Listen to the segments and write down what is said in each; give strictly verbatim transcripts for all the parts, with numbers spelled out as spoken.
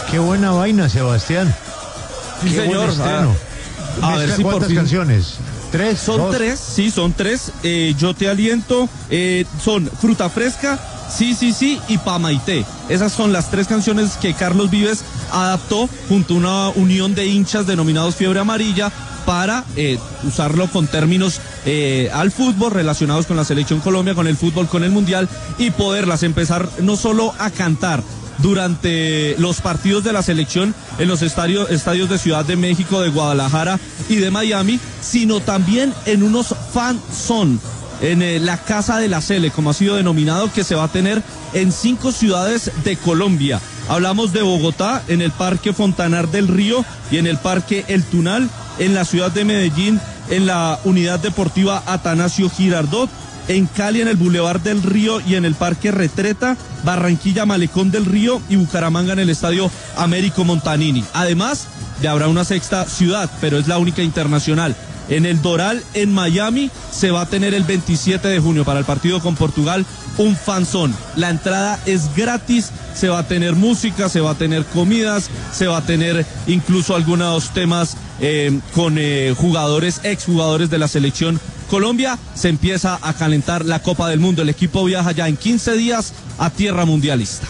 Qué buena vaina, Sebastián. Sí, Qué señor. buen estreno. A, a ver si ¿Cuántas por fin... canciones? ¿Tres? Son dos. tres, sí, son tres. Eh, Yo te aliento, eh, son Fruta Fresca, Sí, sí, sí y Pamaité. Esas son las tres canciones que Carlos Vives adaptó junto a una unión de hinchas denominados Fiebre Amarilla para eh, usarlo con términos eh, al fútbol, relacionados con la Selección Colombia, con el fútbol, con el Mundial, y poderlas empezar no solo a cantar durante los partidos de la selección en los estadios, estadios de Ciudad de México, de Guadalajara y de Miami, sino también en unos fan zone, en eh, la Casa de la Sele, como ha sido denominado, que se va a tener en cinco ciudades de Colombia. Hablamos de Bogotá, en el Parque Fontanar del Río y en el Parque El Tunal, en la ciudad de Medellín, en la Unidad Deportiva Atanasio Girardot, en Cali, en el Boulevard del Río y en el Parque Retreta, Barranquilla, Malecón del Río y Bucaramanga en el Estadio Américo Montanini. Además, ya habrá una sexta ciudad, pero es la única internacional. En el Doral, en Miami, se va a tener el veintisiete de junio para el partido con Portugal un fanzón. La entrada es gratis, se va a tener música, se va a tener comidas, se va a tener incluso algunos temas eh, con eh, jugadores, exjugadores de la selección Colombia. Se empieza a calentar la Copa del Mundo. El equipo viaja ya en quince días a tierra mundialista.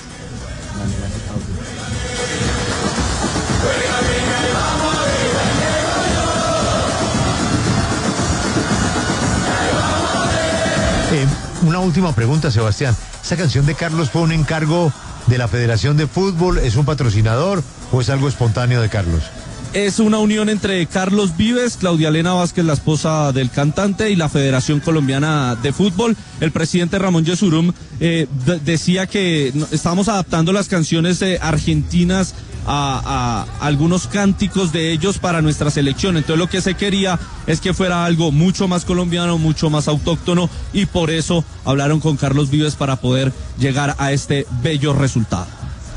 Eh, una última pregunta, Sebastián. ¿Esa canción de Carlos fue un encargo de la Federación de Fútbol? ¿Es un patrocinador o es algo espontáneo de Carlos? Es una unión entre Carlos Vives, Claudia Elena Vázquez, la esposa del cantante, y la Federación Colombiana de Fútbol. El presidente Ramón Yesurum eh, de- decía que no- estábamos adaptando las canciones eh, argentinas a, a algunos cánticos de ellos para nuestra selección. Entonces lo que se quería es que fuera algo mucho más colombiano, mucho más autóctono, y por eso hablaron con Carlos Vives para poder llegar a este bello resultado.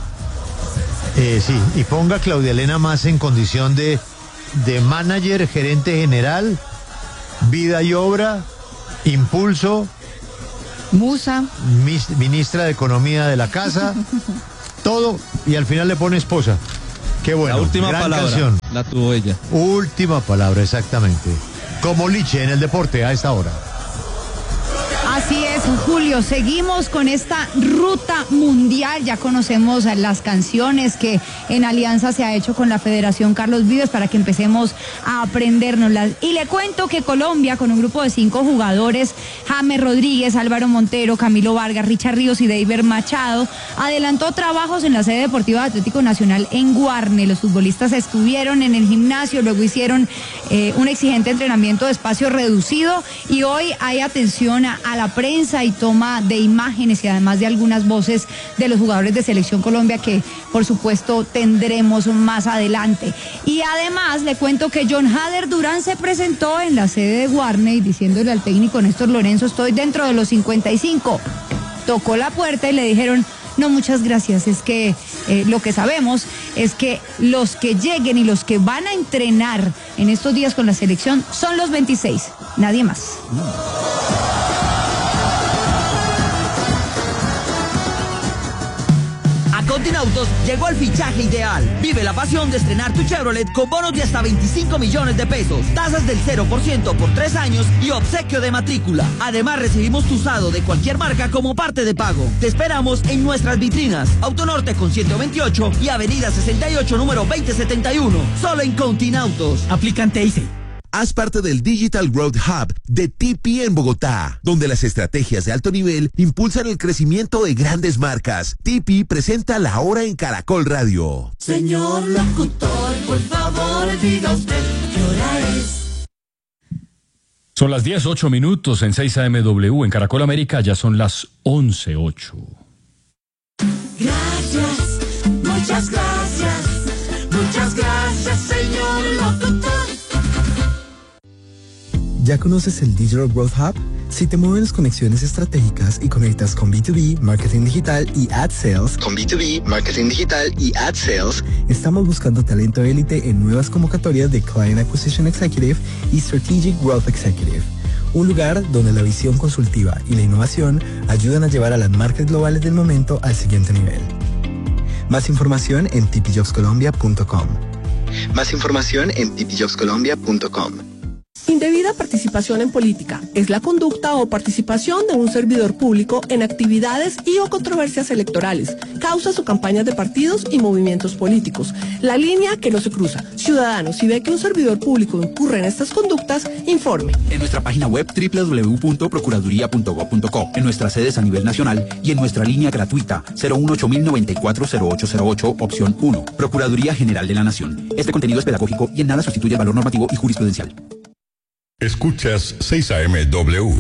Eh, sí, y ponga a Claudia Elena más en condición de, de manager, gerente general, vida y obra, impulso, Musa. mis- ministra de Economía de la casa, todo, y al final le pone esposa. Qué bueno, La última gran palabra canción. la tuvo ella. Última palabra, exactamente. Como Liche en el deporte a esta hora. Así es, Julio, seguimos con esta ruta mundial. Ya conocemos las canciones que en alianza se ha hecho con la Federación Carlos Vives para que empecemos a aprendérnoslas. Y le cuento que Colombia, con un grupo de cinco jugadores, James Rodríguez, Álvaro Montero, Camilo Vargas, Richard Ríos y David Machado, adelantó trabajos en la sede deportiva de Atlético Nacional en Guarne. Los futbolistas estuvieron en el gimnasio, luego hicieron eh, un exigente entrenamiento de espacio reducido, y hoy hay atención a, a la prensa y toma de imágenes, y además de algunas voces de los jugadores de Selección Colombia que por supuesto tendremos más adelante. Y además le cuento que John Hader Durán se presentó en la sede de Warney diciéndole al técnico Néstor Lorenzo: estoy dentro de los cincuenta y cinco. Tocó la puerta y le dijeron: no, muchas gracias, es que eh, lo que sabemos es que los que lleguen y los que van a entrenar en estos días con la selección son los veintiséis, nadie más. A Continautos llegó el fichaje ideal. Vive la pasión de estrenar tu Chevrolet con bonos de hasta veinticinco millones de pesos, tasas del cero por ciento por tres años y obsequio de matrícula. Además, recibimos tu usado de cualquier marca como parte de pago. Te esperamos en nuestras vitrinas: Autonorte con ciento veintiocho y Avenida sesenta y ocho, número veinte setenta y uno. Solo en Continautos. Aplican T I C. Haz parte del Digital Growth Hub de T P en Bogotá, donde las estrategias de alto nivel impulsan el crecimiento de grandes marcas. T P presenta La Hora en Caracol Radio. Señor locutor, por favor, diga usted qué hora es. Son las diez, ocho minutos en seis A M W. En Caracol América ya son las once, ocho. Gracias, muchas gracias, muchas gracias, señor locutor. ¿Ya conoces el Digital Growth Hub? Si te mueven las conexiones estratégicas y conectas con B dos B, marketing digital y ad sales, con B dos B, marketing digital y ad sales, estamos buscando talento élite en nuevas convocatorias de Client Acquisition Executive y Strategic Growth Executive. Un lugar donde la visión consultiva y la innovación ayudan a llevar a las marcas globales del momento al siguiente nivel. Más información en t p jobs colombia punto com. Más información en t p jobs colombia punto com. Indebida participación en política es la conducta o participación de un servidor público en actividades y o controversias electorales, causas o campañas de partidos y movimientos políticos. La línea que no se cruza. Ciudadano, si ve que un servidor público incurre en estas conductas, informe. En nuestra página web doble u doble u doble u punto procuraduría punto gob punto co, en nuestras sedes a nivel nacional y en nuestra línea gratuita cero uno ocho mil noventa y cuatro cero ocho cero ocho, opción uno. Procuraduría General de la Nación. Este contenido es pedagógico y en nada sustituye el valor normativo y jurisprudencial. Escuchas seis A M W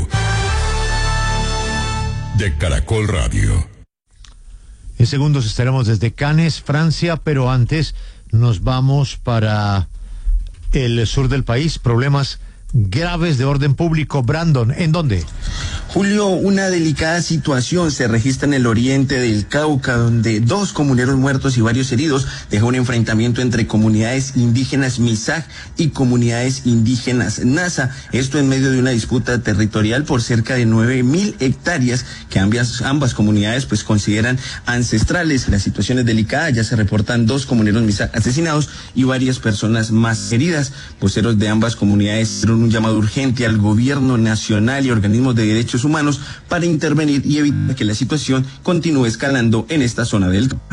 de Caracol Radio. En segundos estaremos desde Cannes, Francia, pero antes nos vamos para el sur del país. Problemas graves de orden público. Brandon, ¿en dónde? Julio, una delicada situación se registra en el oriente del Cauca, donde dos comuneros muertos y varios heridos deja un enfrentamiento entre comunidades indígenas Misaj y comunidades indígenas Nasa. Esto en medio de una disputa territorial por cerca de nueve mil hectáreas que ambas, ambas comunidades pues consideran ancestrales. La situación es delicada, ya se reportan dos comuneros Misaj asesinados y varias personas más heridas. Voceros de ambas comunidades hicieron un llamado urgente al gobierno nacional y organismos de derechos humanos para intervenir y evitar que la situación continúe escalando en esta zona del Cauca.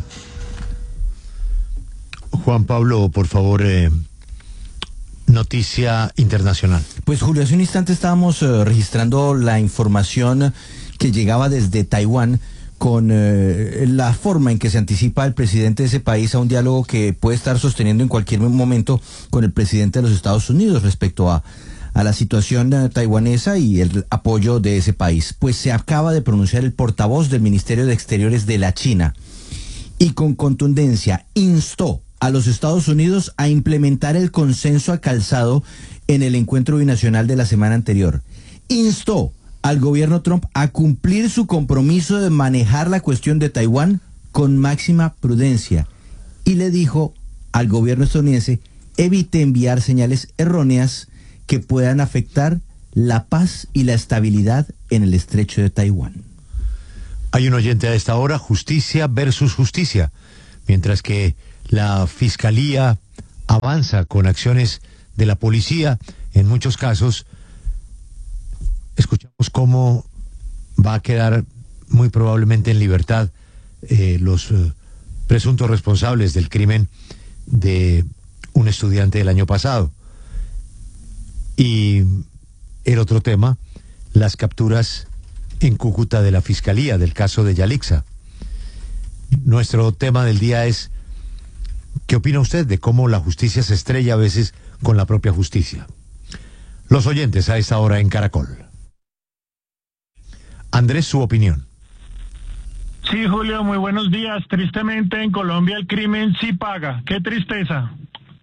Juan Pablo, por favor, eh, noticia internacional. Pues Julio, hace un instante estábamos eh, registrando la información que llegaba desde Taiwán con eh, la forma en que se anticipa el presidente de ese país a un diálogo que puede estar sosteniendo en cualquier momento con el presidente de los Estados Unidos respecto a a la situación uh, taiwanesa y el apoyo de ese país. Pues se acaba de pronunciar el portavoz del Ministerio de Exteriores de la China y con contundencia instó a los Estados Unidos a implementar el consenso alcanzado en el encuentro binacional de la semana anterior. Instó al gobierno Trump a cumplir su compromiso de manejar la cuestión de Taiwán con máxima prudencia y le dijo al gobierno estadounidense evite enviar señales erróneas que puedan afectar la paz y la estabilidad en el estrecho de Taiwán. Hay un oyente a esta hora, justicia versus justicia, mientras que la fiscalía avanza con acciones de la policía, en muchos casos escuchamos cómo va a quedar muy probablemente en libertad eh, los eh, presuntos responsables del crimen de un estudiante del año pasado. Y el otro tema, las capturas en Cúcuta de la Fiscalía del caso de Yalixa. Nuestro tema del día es, ¿qué opina usted de cómo la justicia se estrella a veces con la propia justicia? Los oyentes a esta hora en Caracol. Andrés, su opinión. Sí, Julio, muy buenos días. Tristemente en Colombia el crimen sí paga. ¡Qué tristeza!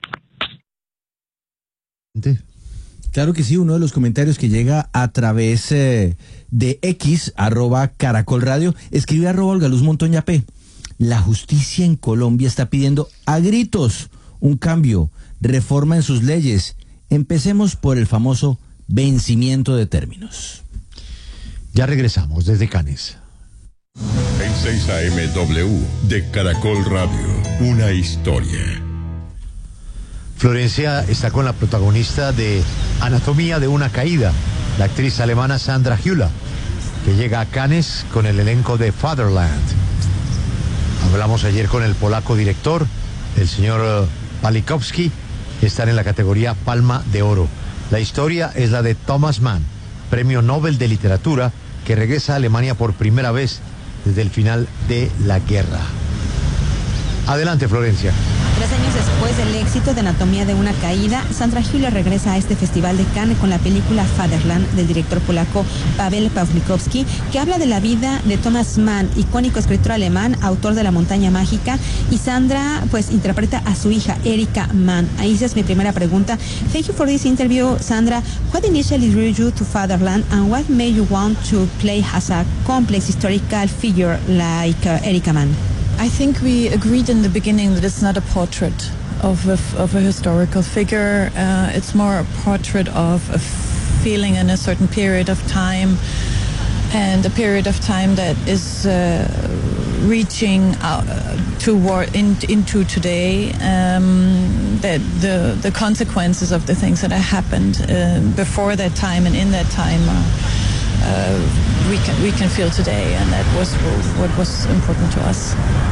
Claro que sí, uno de los comentarios que llega a través eh, de X, arroba Caracol Radio, escribe arroba Olga Luz Montoña P. La justicia en Colombia está pidiendo a gritos un cambio, reforma en sus leyes. Empecemos por el famoso vencimiento de términos. Ya regresamos desde Cannes. En seis A M W de Caracol Radio, una historia. Florencia está con la protagonista de Anatomía de una caída, la actriz alemana Sandra Hüller, que llega a Cannes con el elenco de Fatherland. Hablamos ayer con el polaco director, el señor Palikowski, que está en la categoría Palma de Oro. La historia es la de Thomas Mann, premio Nobel de Literatura, que regresa a Alemania por primera vez desde el final de la guerra. Adelante, Florencia. Tres años después del éxito de Anatomía de una caída, Sandra Hüller regresa a este festival de Cannes con la película Fatherland del director polaco Paweł Pawlikowski, que habla de la vida de Thomas Mann, icónico escritor alemán, autor de La montaña mágica, y Sandra pues interpreta a su hija Erika Mann. Ahí esa es mi primera pregunta. Thank you for this interview, Sandra. What initially drew you to Fatherland and what made you want to play as a complex historical figure like uh, Erika Mann? I think we agreed in the beginning that it's not a portrait of a, of a historical figure. Uh, it's more a portrait of a feeling in a certain period of time, and a period of time that is uh, reaching out uh, toward in, into today, um, that the the consequences of the things that have happened uh, before that time and in that time, uh, uh, we can we can feel today, and that was what was important to us.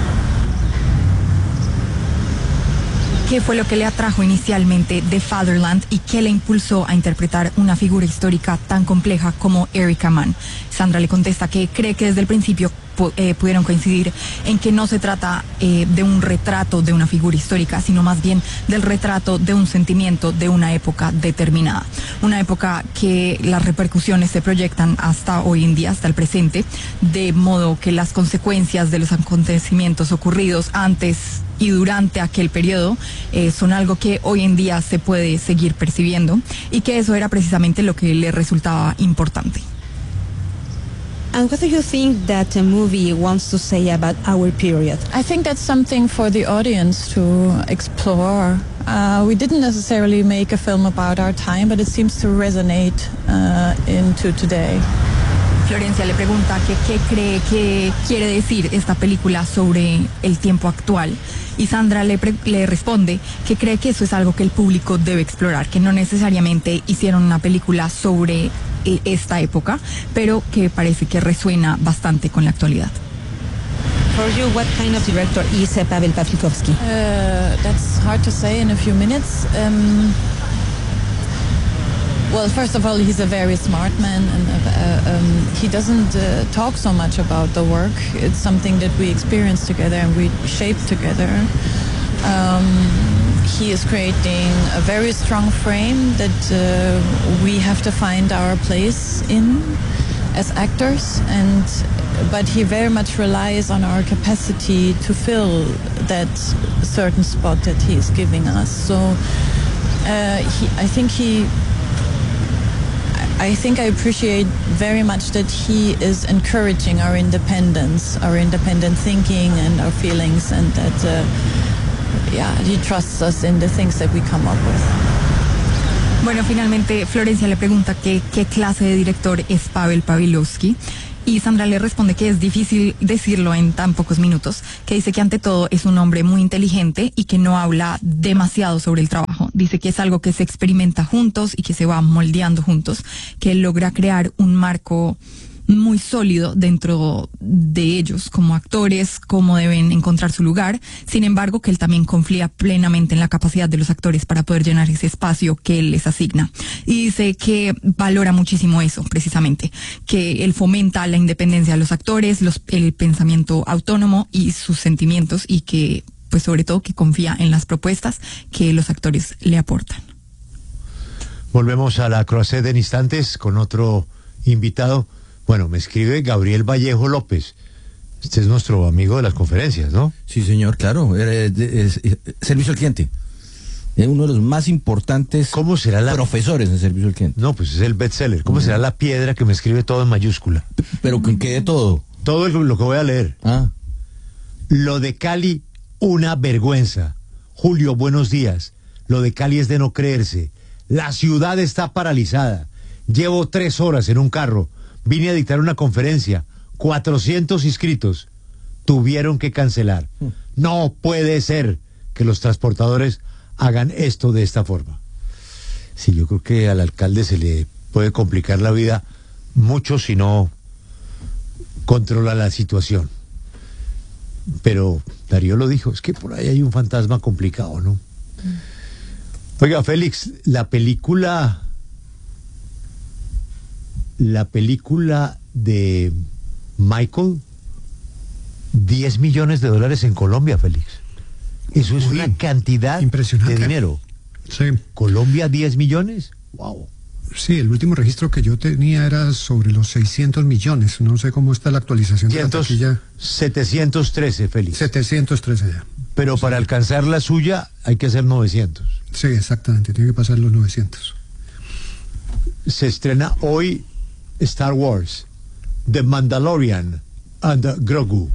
¿Qué fue lo que le atrajo inicialmente de Fatherland y qué le impulsó a interpretar una figura histórica tan compleja como Erika Mann? Sandra le contesta que cree que desde el principio eh, pudieron coincidir en que no se trata eh, de un retrato de una figura histórica, sino más bien del retrato de un sentimiento de una época determinada. Una época que las repercusiones se proyectan hasta hoy en día, hasta el presente, de modo que las consecuencias de los acontecimientos ocurridos antes y durante aquel periodo eh, son algo que hoy en día se puede seguir percibiendo, y que eso era precisamente lo que le resultaba importante. And what do you think that a movie wants to say about our period? I think that's something for the audience to explore. Uh, we didn't necessarily make a film about our time, but it seems to resonate uh, into today. Florencia le pregunta que qué cree que quiere decir esta película sobre el tiempo actual, y Sandra le, pre- le responde que cree que eso es algo que el público debe explorar, que no necesariamente hicieron una película sobre eh, esta época, pero que parece que resuena bastante con la actualidad. For you, what kind of director is uh, Pavel Pawlikowski? Uh, that's hard to say in a few minutes. Um, Well, first of all, he's a very smart man, and uh, um, he doesn't uh, talk so much about the work. It's something that we experience together and we shape together. Um, he is creating a very strong frame that uh, we have to find our place in as actors, and but he very much relies on our capacity to fill that certain spot that he is giving us. So uh, he, I think he I think I appreciate very much that he is encouraging our independence, our independent thinking and our feelings, and that, uh, yeah, he trusts us in the things that we come up with. Bueno, finalmente Florencia le pregunta que, qué clase de director es Pavel Pawlikowski, y Sandra le responde que es difícil decirlo en tan pocos minutos, que dice que ante todo es un hombre muy inteligente y que no habla demasiado sobre el trabajo. Dice que es algo que se experimenta juntos y que se va moldeando juntos, que él logra crear un marco muy sólido dentro de ellos como actores, cómo deben encontrar su lugar. Sin embargo, que él también confía plenamente en la capacidad de los actores para poder llenar ese espacio que él les asigna. Y dice que valora muchísimo eso, precisamente, que él fomenta la independencia de los actores, los, el pensamiento autónomo y sus sentimientos, y que, pues sobre todo, que confía en las propuestas que los actores le aportan. Volvemos a la Croisette en instantes con otro invitado. Bueno, me escribe Gabriel Vallejo López. Este es nuestro amigo de las conferencias, ¿no? Sí, señor, claro. Es, es, es, servicio al cliente. Es uno de los más importantes ¿Cómo será la... profesores en servicio al cliente. No, pues es el bestseller. ¿Cómo uh-huh. será la piedra que me escribe todo en mayúscula? Pero que quede todo. Todo lo que voy a leer. Ah. Lo de Cali, una vergüenza. Julio, buenos días. Lo de Cali es de no creerse. La ciudad está paralizada. Llevo tres horas en un carro. Vine a dictar una conferencia, cuatrocientos inscritos, tuvieron que cancelar. No puede ser que los transportadores hagan esto de esta forma. Sí, yo creo que al alcalde se le puede complicar la vida mucho si no controla la situación. Pero Darío lo dijo, es que por ahí hay un fantasma complicado, ¿no? Oiga, Félix, la película... La película de Michael, diez millones de dólares en Colombia, Félix. Eso es Uy, una cantidad de dinero. Sí. Colombia, diez millones. Wow. Sí, el último registro que yo tenía era sobre los seiscientos millones. No sé cómo está la actualización de la taquilla. setecientos trece, Félix. setecientos trece ya. Pero sí, para alcanzar la suya hay que hacer novecientos. Sí, exactamente. Tiene que pasar los novecientos. Se estrena hoy Star Wars, The Mandalorian and Grogu.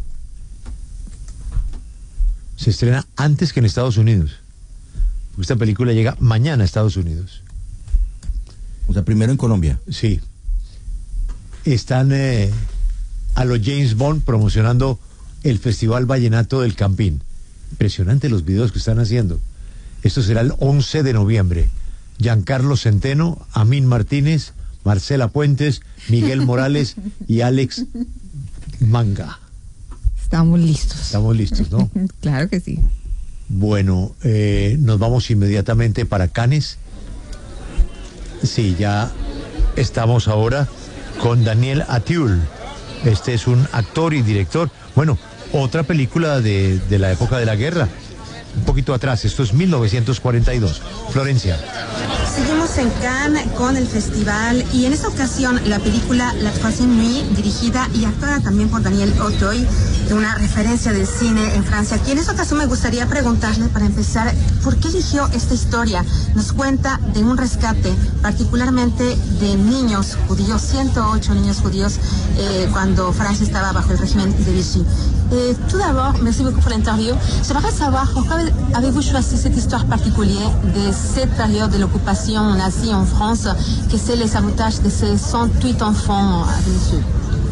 Se estrena antes que en Estados Unidos. Esta película llega mañana a Estados Unidos. O sea, primero en Colombia. Sí. Están eh, a los James Bond promocionando el Festival Vallenato del Campín. Impresionante los videos que están haciendo. Esto será el once de noviembre. Giancarlo Centeno, Amín Martínez, Marcela Puentes, Miguel Morales y Alex Manga. Estamos listos. Estamos listos, ¿no? Claro que sí. Bueno, eh, nos vamos inmediatamente para Cannes. Sí, ya estamos ahora con Daniel Auteuil. Este es un actor y director. Bueno, otra película de, de la época de la guerra. Un poquito atrás, esto es mil novecientos cuarenta y dos. Florencia. Seguimos en Cannes con el festival y en esta ocasión la película La Troisième Nuit, dirigida y actuada también por Daniel Auteuil, una referencia del cine en Francia. Aquí en esta ocasión me gustaría preguntarle, para empezar, ¿por qué eligió esta historia? Nos cuenta de un rescate, particularmente de niños judíos, ciento ocho niños judíos, eh, cuando Francia estaba bajo el régimen de Vichy. Et tout d'abord, merci beaucoup pour l'interview. J'aimerais savoir pourquoi avez-vous choisi cette histoire particulière de cette période de l'occupation nazie en France, que c'est le sabotage de ces cent huit enfants à Vénissieux.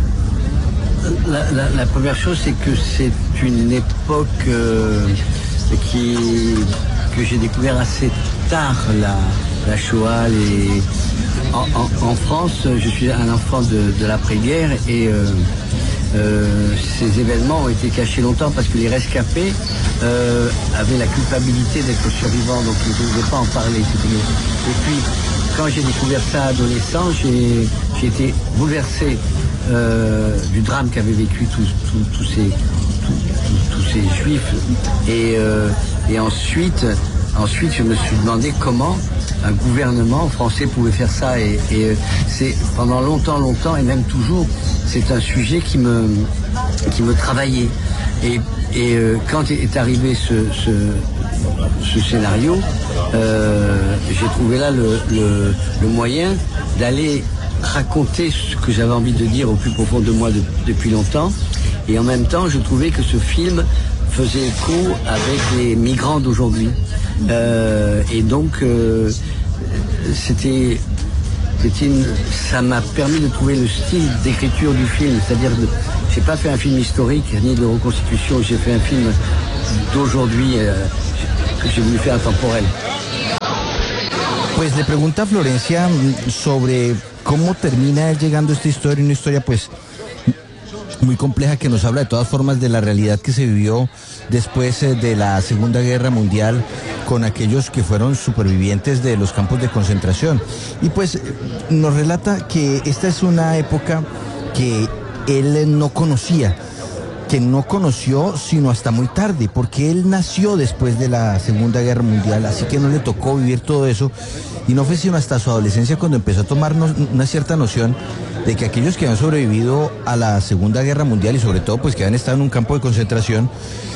La, la, la première chose, c'est que c'est une époque euh, qui, que j'ai découvert assez tard, la, la Shoah. Les... En, en, en France, je suis un enfant de, de l'après-guerre et euh, euh, ces événements ont été cachés longtemps parce que les rescapés euh, avaient la culpabilité d'être survivants, donc ils ne pouvaient pas en parler. Et puis, quand j'ai découvert ça adolescent, j'ai, j'ai été bouleversé Euh, du drame qu'avaient vécu tous, tous, tous, ces, tous, tous, tous ces juifs et, euh, et ensuite, ensuite je me suis demandé comment un gouvernement français pouvait faire ça et, et c'est pendant longtemps longtemps et même toujours c'est un sujet qui me, qui me travaillait et, et euh, quand est arrivé ce, ce, ce scénario euh, j'ai trouvé là le, le, le moyen d'aller raconter ce que j'avais envie de dire au plus profond de moi de, depuis longtemps et en même temps je trouvais que ce film faisait écho avec les migrants d'aujourd'hui euh, et donc euh, c'était, c'était une, ça m'a permis de trouver le style d'écriture du film, c'est-à-dire de, j'ai pas fait un film historique ni de reconstitution, j'ai fait un film d'aujourd'hui euh, que j'ai voulu faire intemporel. Pues le pregunta a Florencia sobre cómo termina él llegando a esta historia, una historia pues muy compleja que nos habla de todas formas de la realidad que se vivió después de la Segunda Guerra Mundial con aquellos que fueron supervivientes de los campos de concentración. Y pues nos relata que esta es una época que él no conocía, que no conoció sino hasta muy tarde, porque él nació después de la Segunda Guerra Mundial, así que no le tocó vivir todo eso, y no fue sino hasta su adolescencia cuando empezó a tomar una cierta noción de que aquellos que habían sobrevivido a la Segunda Guerra Mundial, y sobre todo pues que habían estado en un campo de concentración,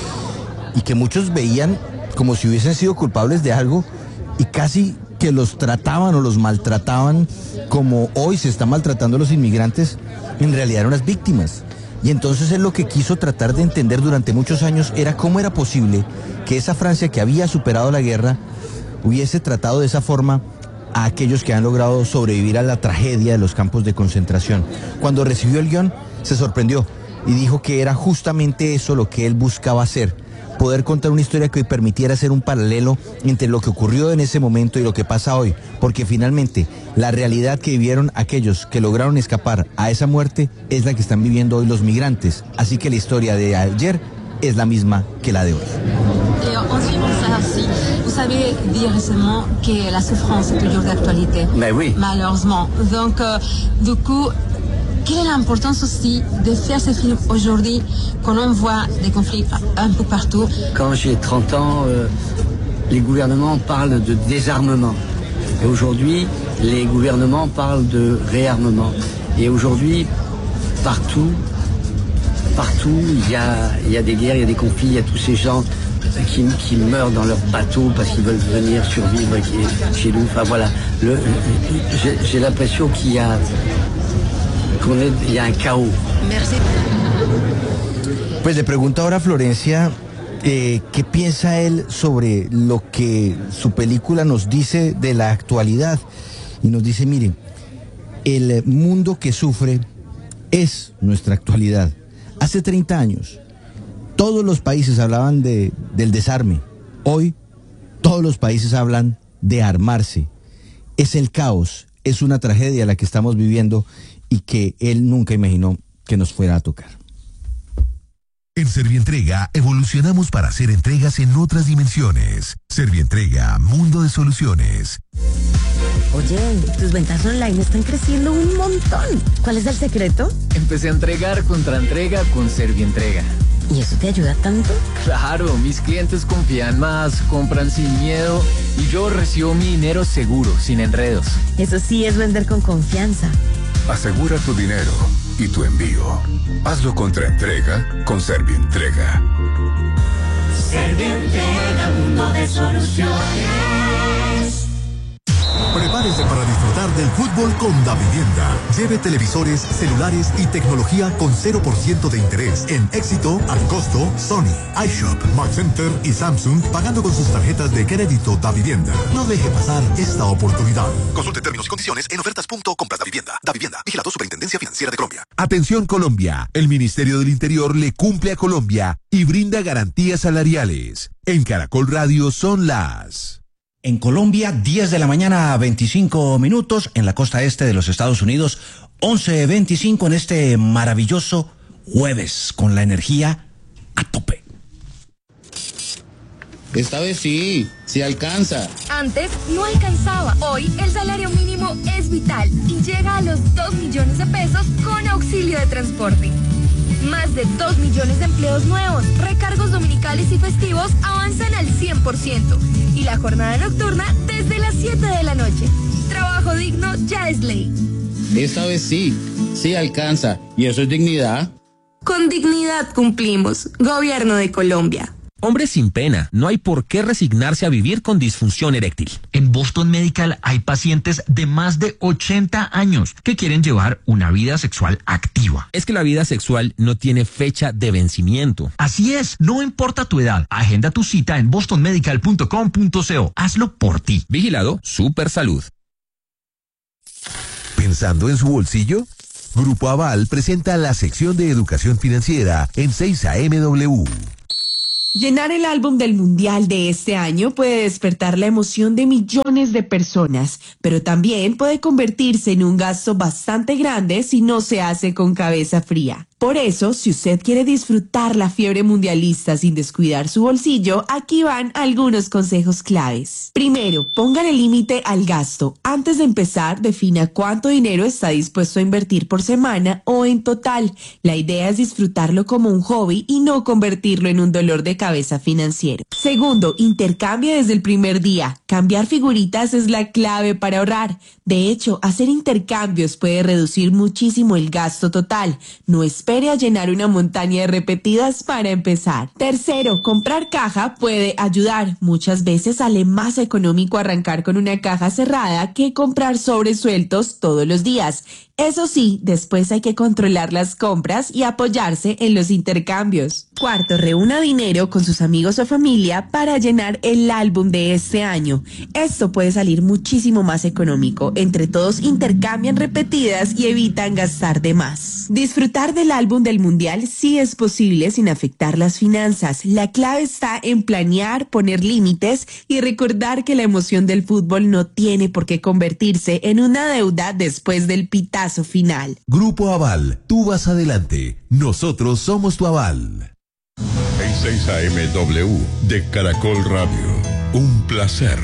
y que muchos veían como si hubiesen sido culpables de algo, y casi que los trataban o los maltrataban como hoy se está maltratando a los inmigrantes, en realidad eran unas víctimas. Y entonces él lo que quiso tratar de entender durante muchos años era cómo era posible que esa Francia que había superado la guerra hubiese tratado de esa forma a aquellos que han logrado sobrevivir a la tragedia de los campos de concentración. Cuando recibió el guión, se sorprendió y dijo que era justamente eso lo que él buscaba hacer, poder contar una historia que permitiera hacer un paralelo entre lo que ocurrió en ese momento y lo que pasa hoy, porque finalmente la realidad que vivieron aquellos que lograron escapar a esa muerte es la que están viviendo hoy los migrantes, así que la historia de ayer es la misma que la de hoy. Et ensuite, ça aussi, vous savez dire récemment que la souffrance est toujours d'actualité. Mais oui. Malheureusement. Donc, euh, du coup, quelle est l'importance aussi de faire ce film aujourd'hui quand on voit des conflits un peu partout? Quand j'ai trente ans, euh, les gouvernements parlent de désarmement. Et aujourd'hui, les gouvernements parlent de réarmement. Et aujourd'hui, partout, partout, il y a, il y a des guerres, il y a des conflits, il y a tous ces gens qui, qui meurent dans leur bateau parce qu'ils veulent venir survivre chez nous. Enfin voilà, le, j'ai, j'ai l'impression qu'il y a, qu'on est, il y a un chaos. Merci. Pues le pregunta ahora a Florencia eh, qué piensa él sobre lo que su película nos dice de la actualidad. Y nos dice, miren, el mundo que sufre es nuestra actualidad. Hace treinta años, todos los países hablaban de, del desarme. Hoy, todos los países hablan de armarse. Es el caos, es una tragedia la que estamos viviendo y que él nunca imaginó que nos fuera a tocar. En Servientrega evolucionamos para hacer entregas en otras dimensiones. Servientrega, mundo de soluciones. Oye, tus ventas online están creciendo un montón. ¿Cuál es el secreto? Empecé a entregar contra entrega con Servientrega. ¿Y eso te ayuda tanto? Claro, mis clientes confían más, compran sin miedo y yo recibo mi dinero seguro, sin enredos. Eso sí es vender con confianza. Asegura tu dinero y tu envío. Hazlo contra entrega con Servientrega. Servientrega, mundo de soluciones. Prepárese para disfrutar del fútbol con Davivienda. Lleve televisores, celulares y tecnología con cero por ciento de interés en Éxito, al costo, Sony, iShop, Mark Center y Samsung, pagando con sus tarjetas de crédito Davivienda. No deje pasar esta oportunidad. Consulte términos y condiciones en ofertas punto compras davivienda. Davivienda, vigilado Superintendencia Financiera de Colombia. Atención Colombia, el Ministerio del Interior le cumple a Colombia y brinda garantías salariales. En Caracol Radio son las... En Colombia, diez de la mañana, veinticinco minutos. En la costa este de los Estados Unidos, once veinticinco en este maravilloso jueves, con la energía a tope. Esta vez sí, sí alcanza. Antes no alcanzaba. Hoy el salario mínimo es vital y llega a los dos millones de pesos con auxilio de transporte. Más de dos millones de empleos nuevos, recargos dominicales y festivos avanzan al cien por ciento. Y la jornada nocturna desde las siete de la noche. Trabajo digno ya es ley. Esta vez sí, sí alcanza. ¿Y eso es dignidad? Con dignidad cumplimos. Gobierno de Colombia. Hombre sin pena, no hay por qué resignarse a vivir con disfunción eréctil. En Boston Medical hay pacientes de más de ochenta años que quieren llevar una vida sexual activa. Es que la vida sexual no tiene fecha de vencimiento. Así es, no importa tu edad. Agenda tu cita en boston medical punto com punto co. Hazlo por ti. Vigilado Super Salud. ¿Pensando en su bolsillo? Grupo Aval presenta la sección de educación financiera en seis A M W. Llenar el álbum del Mundial de este año puede despertar la emoción de millones de personas, pero también puede convertirse en un gasto bastante grande si no se hace con cabeza fría. Por eso, si usted quiere disfrutar la fiebre mundialista sin descuidar su bolsillo, aquí van algunos consejos claves. Primero, póngale límite al gasto. Antes de empezar, defina cuánto dinero está dispuesto a invertir por semana o en total. La idea es disfrutarlo como un hobby y no convertirlo en un dolor de cabeza financiero. Segundo, intercambie desde el primer día. Cambiar figuritas es la clave para ahorrar. De hecho, hacer intercambios puede reducir muchísimo el gasto total. No espere a llenar una montaña de repetidas para empezar. Tercero, comprar caja puede ayudar. Muchas veces sale más económico arrancar con una caja cerrada que comprar sobres sueltos todos los días. Eso sí, después hay que controlar las compras y apoyarse en los intercambios. Cuarto, reúna dinero con sus amigos o familia para llenar el álbum de este año. Esto puede salir muchísimo más económico. Entre todos intercambian repetidas y evitan gastar de más. Disfrutar del álbum del Mundial sí es posible sin afectar las finanzas. La clave está en planear, poner límites y recordar que la emoción del fútbol no tiene por qué convertirse en una deuda después del pitazo final. Grupo Aval, tú vas adelante, nosotros somos tu aval. En seis A M W de Caracol Radio, un placer.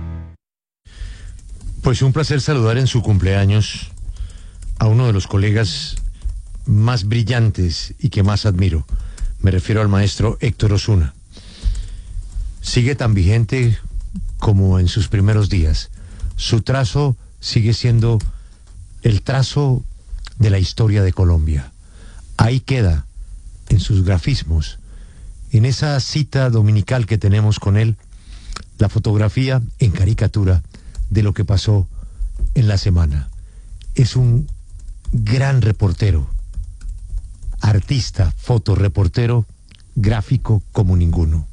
Pues un placer saludar en su cumpleaños a uno de los colegas más brillantes y que más admiro. Me refiero al maestro Héctor Osuna. Sigue tan vigente como en sus primeros días. Su trazo sigue siendo el trazo de la historia de Colombia. Ahí queda, en sus grafismos, en esa cita dominical que tenemos con él, la fotografía en caricatura de lo que pasó en la semana. Es un gran reportero, artista, fotoreportero, gráfico como ninguno.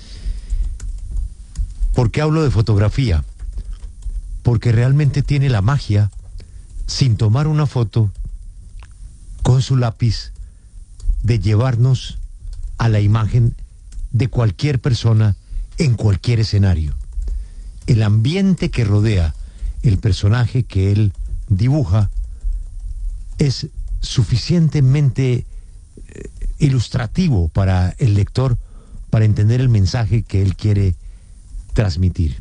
¿Por qué hablo de fotografía? Porque realmente tiene la magia, sin tomar una foto, con su lápiz, de llevarnos a la imagen de cualquier persona en cualquier escenario. El ambiente que rodea el personaje que él dibuja es suficientemente eh, ilustrativo para el lector para entender el mensaje que él quiere transmitir.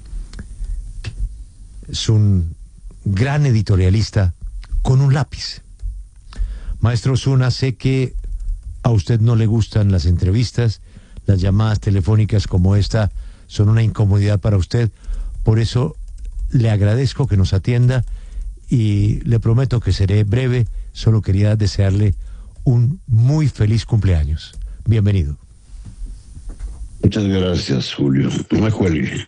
Es un gran editorialista con un lápiz. Maestro Osuna, sé que a usted no le gustan las entrevistas, las llamadas telefónicas como esta son una incomodidad para usted, por eso le agradezco que nos atienda y le prometo que seré breve. Solo quería desearle un muy feliz cumpleaños. Bienvenido. Muchas gracias, Julio. No me cuelgue.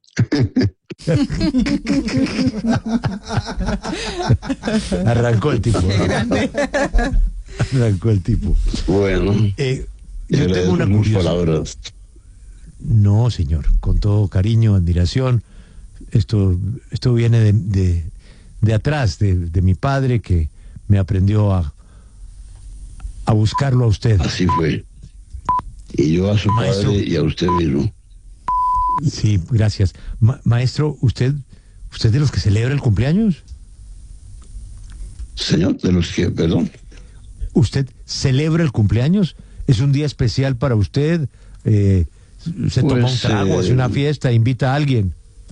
Arrancó el tipo. Qué grande. Arrancó el tipo. Bueno. Eh, yo tengo una curiosidad. Palabras. No, señor. Con todo cariño, admiración. Esto, esto viene de, de, de atrás, de, de mi padre, que me aprendió a, a buscarlo a usted. Así fue. Y yo a su Maestro, padre y a usted mismo. Sí, gracias. Ma maestro, ¿usted usted de los que celebra el cumpleaños? Señor, de los que, perdón. ¿Usted celebra el cumpleaños? ¿Es un día especial para usted? Eh, ¿Se pues, toma un trago, eh, hace una fiesta, invita a alguien?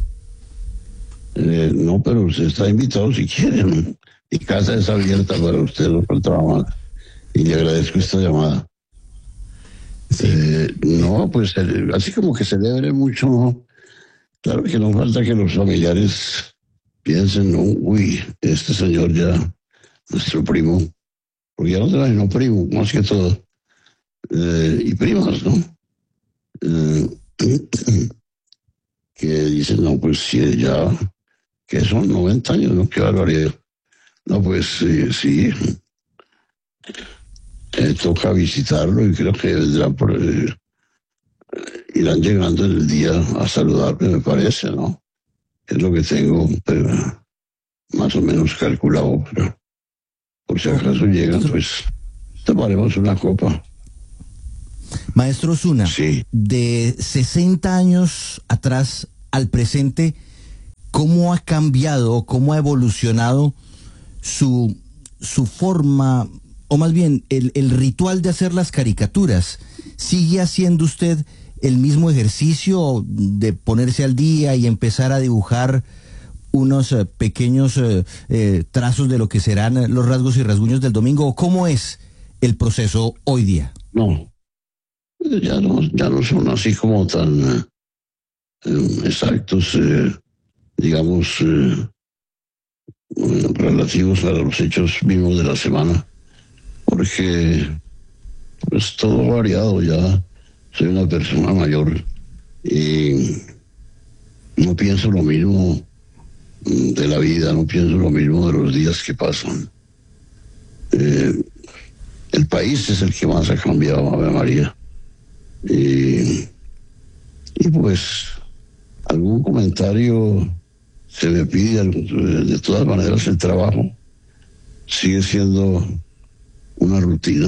Eh, no, pero usted está invitado si quiere, ¿no? Mi casa es abierta para usted, no faltaba más. Y le agradezco esta llamada. Sí. Eh, no, pues así como que celebre mucho, ¿no? Claro que no falta que los familiares piensen, no, uy, este señor ya, nuestro primo, porque ya no te no primo, más que todo, eh, y primas, ¿no? Eh, que dicen, no, pues si ya, que son noventa años, ¿no? Qué barbaridad. No, pues sí, sí. Eh, toca visitarlo y creo que vendrán por, eh, irán llegando en el día a saludarme, me parece, ¿no? Es lo que tengo pero, más o menos calculado, pero por si acaso llegan, pues tomaremos una copa. Maestro Osuna, sí. De sesenta años atrás al presente, ¿cómo ha cambiado, cómo ha evolucionado su, su forma, o más bien el, el ritual de hacer las caricaturas? ¿Sigue haciendo usted el mismo ejercicio de ponerse al día y empezar a dibujar unos uh, pequeños uh, eh, trazos de lo que serán los rasgos y rasguños del domingo? ¿O cómo es el proceso hoy día? No, ya no, ya no son así como tan eh, exactos, eh, digamos, eh, relativos a los hechos mismos de la semana, porque pues todo variado, ya soy una persona mayor y no pienso lo mismo de la vida, no pienso lo mismo de los días que pasan. Eh, el país es el que más ha cambiado, Ave María. Y, y pues algún comentario se me pide, de todas maneras el trabajo sigue siendo una rutina.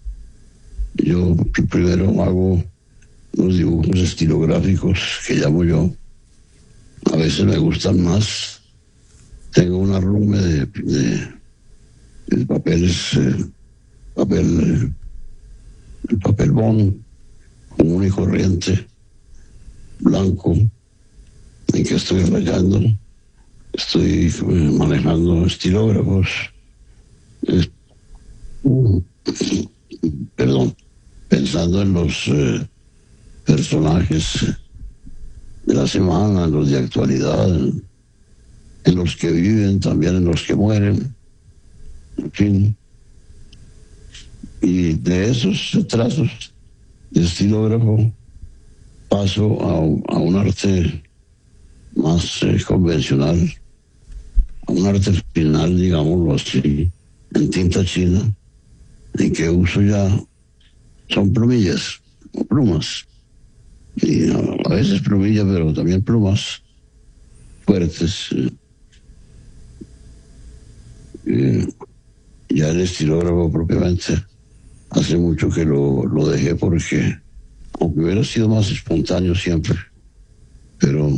Yo primero hago unos dibujos estilográficos que llamo yo. A veces me gustan más. Tengo un arrume de, de, de papeles, eh, papel, eh, papel bond común y corriente, blanco, en que estoy rayando. Estoy eh, manejando estilógrafos. Eh, uh, perdón, pensando en los eh, personajes de la semana, en los de actualidad, en, en los que viven, también en los que mueren, en fin. Y de esos trazos de estilógrafo paso a, a un arte más eh, convencional, a un arte final, digámoslo así, en tinta china, en que uso ya son plumillas o plumas, y a veces plumillas, pero también plumas fuertes. Eh, eh, ya el estilógrafo propiamente hace mucho que lo, lo dejé porque, aunque hubiera sido más espontáneo siempre, pero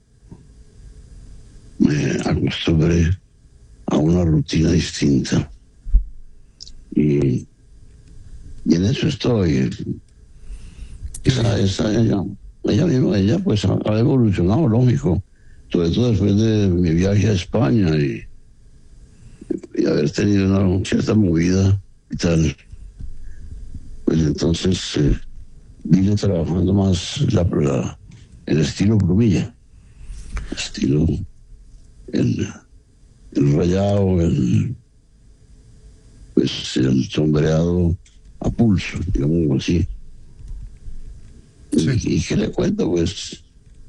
me acostumbré a una rutina distinta. Y, y en eso estoy. Esa, esa, ella, ella misma, ella pues ha, ha evolucionado, lógico, sobre todo después de mi viaje a España y, y haber tenido una cierta movida y tal. Pues entonces eh, vine trabajando más la, la, el estilo plumilla, el estilo, el, el rayado, el, pues el sombreado a pulso, digamos así. Sí. Y, y que le cuento, pues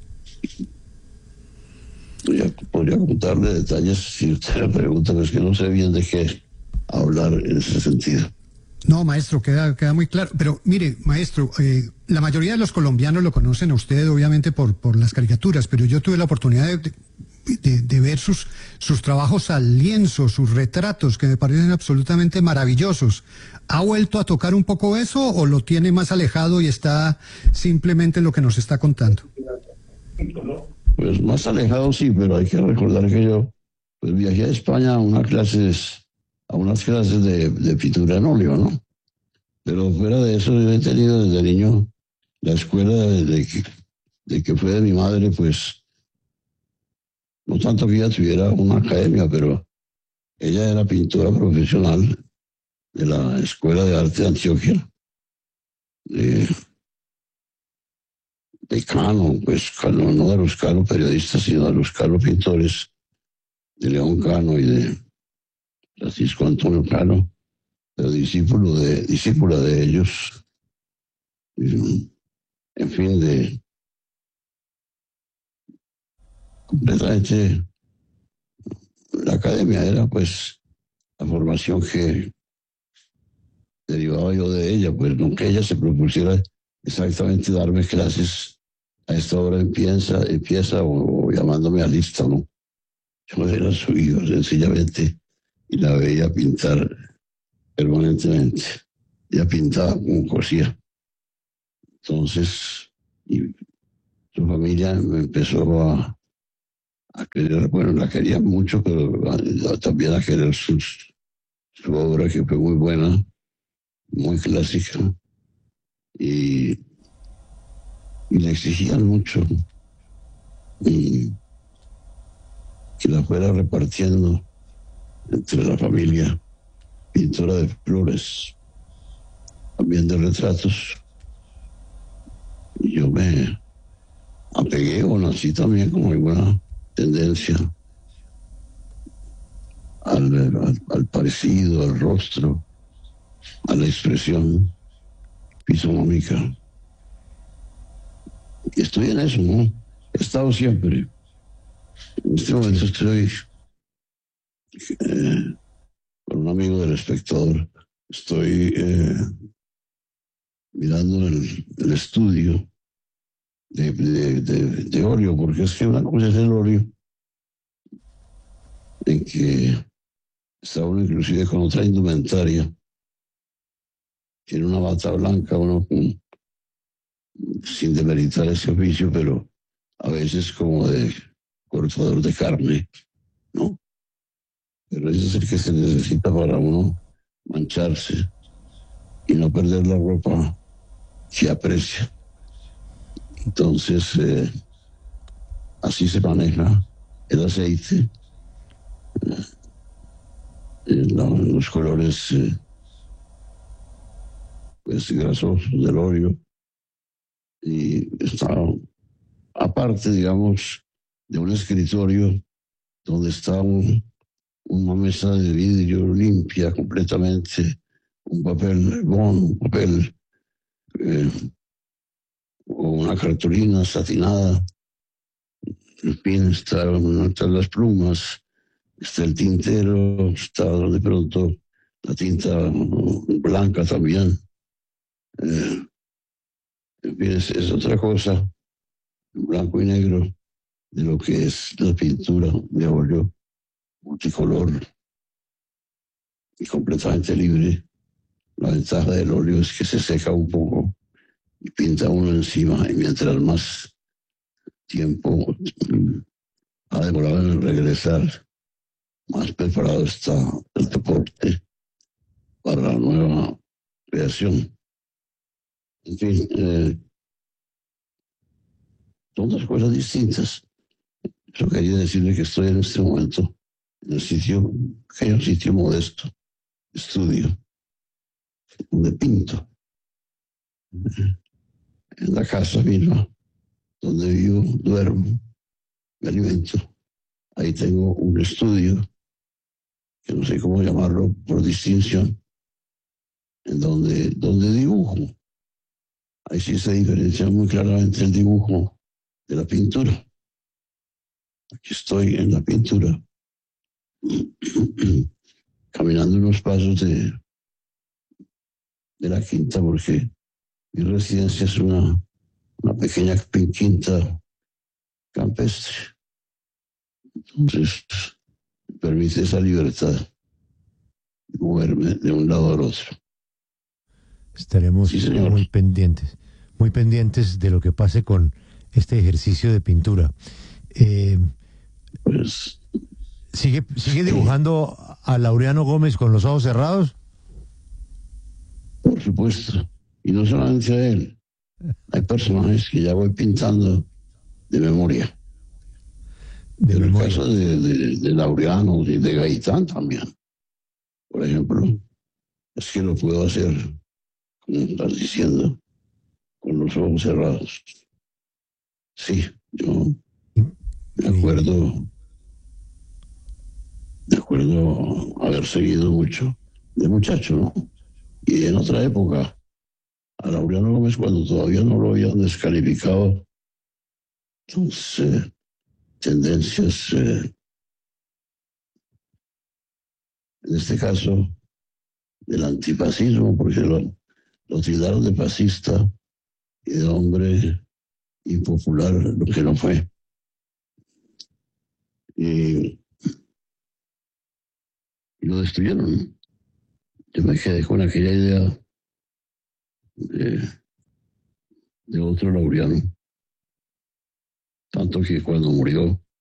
podría, podría contarle detalles si usted le pregunta, pues que no sé bien de qué hablar en ese sentido. No, maestro, queda, queda muy claro. Pero mire, maestro, eh, la mayoría de los colombianos lo conocen a usted, obviamente, por, por las caricaturas, pero yo tuve la oportunidad de, de, de ver sus, sus trabajos al lienzo, sus retratos, que me parecen absolutamente maravillosos. ¿Ha vuelto a tocar un poco eso o lo tiene más alejado y está simplemente en lo que nos está contando? Pues más alejado sí, pero hay que recordar que yo pues viajé a España a unas clases... a unas clases de, de pintura en óleo, ¿no? Pero fuera de eso, yo he tenido desde niño la escuela de, de, que, de que fue de mi madre, pues, no tanto que ella tuviera una academia, pero ella era pintora profesional de la Escuela de Arte de Antioquia, de, de Cano, pues, Cano, no de los Cano periodistas, sino de los Cano pintores, de León Cano y de Francisco Antonio Cano, pero discípulo de, discípula de ellos, en fin, de completamente la academia era pues la formación que derivaba yo de ella, pues no que ella se propusiera exactamente darme clases a esta hora empieza, empieza o, o llamándome a lista, ¿no? Yo era su hijo, sencillamente, y la veía pintar permanentemente. Ella pintaba como cosía. Entonces, y su familia me empezó a, a querer, bueno, la quería mucho, pero a, también a querer sus, su obra, que fue muy buena, muy clásica, y, y le exigían mucho y que la fuera repartiendo entre la familia, pintora de flores, también de retratos. Y yo me apegué o nací también con alguna tendencia al, al, al parecido, al rostro, a la expresión fisonómica. Y estoy en eso, ¿no? He estado siempre. En este momento estoy Eh, con un amigo del espectador, estoy eh, mirando el, el estudio de, de, de, de óleo, porque es que una cosa es el óleo, en que está uno inclusive con otra indumentaria, tiene una bata blanca, uno con, sin demeritar ese oficio, pero a veces como de cortador de carne, ¿no? Pero ese es el que se necesita para uno mancharse y no perder la ropa que aprecia. Entonces, eh, así se maneja el aceite, eh, los colores eh, pues, grasosos del óleo. Y está aparte, digamos, de un escritorio donde está un una mesa de vidrio limpia completamente, un papel bon, un papel eh, o una cartulina satinada, en fin, están, están las plumas, está el tintero, está de pronto la tinta blanca también, eh, en fin, es, es otra cosa, blanco y negro, de lo que es la pintura de óleo multicolor y completamente libre La ventaja del óleo es que se seca un poco y pinta uno encima, y mientras más tiempo ha demorado en regresar, más preparado está el deporte para la nueva creación. En fin, eh, son dos cosas distintas. Eso quería decirle que estoy en este momento en el sitio, que hay un sitio modesto, estudio, donde pinto. En la casa misma, donde vivo, duermo, me alimento. Ahí tengo un estudio, que no sé cómo llamarlo por distinción, en donde, donde dibujo. Ahí sí se diferencia muy claramente el dibujo de la pintura. Aquí estoy en la pintura, caminando unos pasos de, de la quinta, porque mi residencia es una, una pequeña quinta campestre. Entonces, me permite esa libertad de moverme de un lado al otro. Estaremos Sí, señor. muy pendientes, muy pendientes de lo que pase con este ejercicio de pintura. Eh, Pues, ¿sigue, ¿Sigue dibujando a Laureano Gómez con los ojos cerrados? por supuesto. Y no solamente a él. Hay personajes que ya voy pintando de memoria. De en memoria. el caso de, de, de Laureano y de Gaitán también, por ejemplo, es que lo puedo hacer, como estás diciendo, con los ojos cerrados. Sí, yo me acuerdo, me acuerdo haber seguido mucho de muchacho, ¿no? Y en otra época, a Laureano Gómez, cuando todavía no lo habían descalificado, sus eh, tendencias, eh, en este caso, del antifascismo, porque lo, lo tildaron de fascista y de hombre impopular, lo que no fue. Y, y lo destruyeron. Yo me quedé con aquella idea de, de otro Laureano. Tanto que cuando murió,